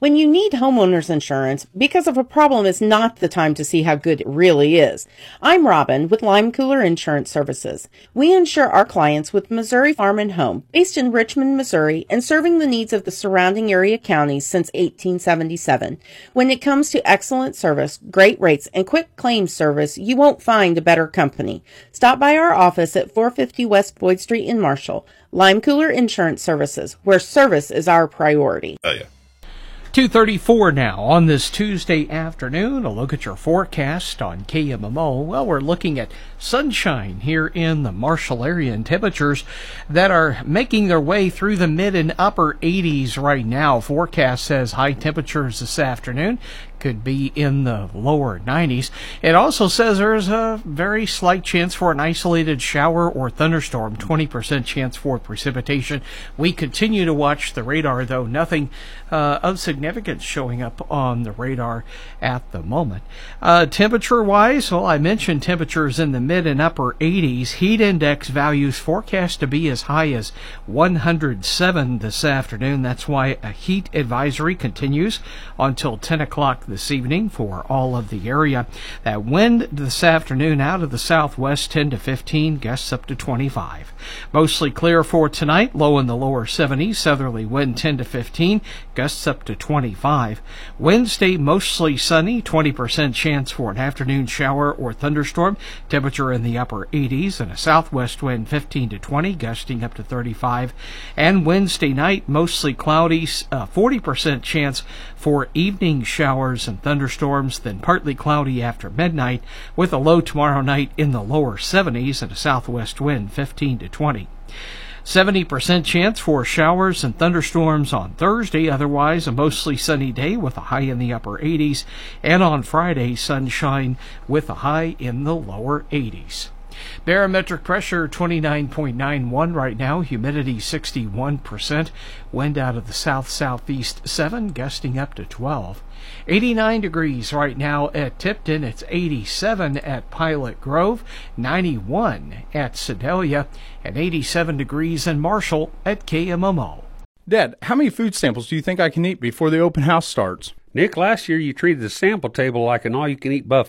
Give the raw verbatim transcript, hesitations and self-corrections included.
When you need homeowners insurance, because of a problem is not the time to see how good it really is. I'm Robin with Lime Cooler Insurance Services. We insure our clients with Missouri Farm and Home, based in Richmond, Missouri, and serving the needs of the surrounding area counties since eighteen seventy-seven. When it comes to excellent service, great rates, and quick claims service, you won't find a better company. Stop by our office at four fifty West Boyd Street in Marshall. Lime Cooler Insurance Services, where service is our priority. Oh, yeah. two thirty-four now on this Tuesday afternoon. A look at your forecast on K M M O. Well, we're looking at sunshine here in the Marshall area and temperatures that are making their way through the mid and upper eighties right now. Forecast says high temperatures this afternoon could be in the lower nineties. It also says there's a very slight chance for an isolated shower or thunderstorm, twenty percent chance for precipitation. We continue to watch the radar, though. Nothing uh, of significance showing up on the radar at the moment. Uh, temperature-wise, well, I mentioned temperatures in the mid and upper eighties. Heat index values forecast to be as high as one hundred seven this afternoon. That's why a heat advisory continues until ten o'clock this evening for all of the area. That wind this afternoon out of the southwest, ten to fifteen, gusts up to twenty-five. Mostly clear for tonight, low in the lower seventies, southerly wind ten to fifteen, gusts up to twenty-five. Wednesday, mostly sunny, twenty percent chance for an afternoon shower or thunderstorm, temperature in the upper eighties, and a southwest wind fifteen to twenty, gusting up to thirty-five. And Wednesday night, mostly cloudy, uh, forty percent chance for evening showers and thunderstorms, then partly cloudy after midnight, with a low tomorrow night in the lower seventies and a southwest wind fifteen to twenty. seventy percent chance for showers and thunderstorms on Thursday, otherwise a mostly sunny day with a high in the upper eighties, and on Friday, sunshine with a high in the lower eighties. Barometric pressure twenty-nine point nine one right now, humidity sixty-one percent, wind out of the south-southeast seven, gusting up to twelve. eighty-nine degrees right now at Tipton, it's eighty-seven at Pilot Grove, ninety-one at Sedalia, and eighty-seven degrees in Marshall at K M M O. Dad, how many food samples do you think I can eat before the open house starts? Nick, last year you treated the sample table like an all-you-can-eat buffet.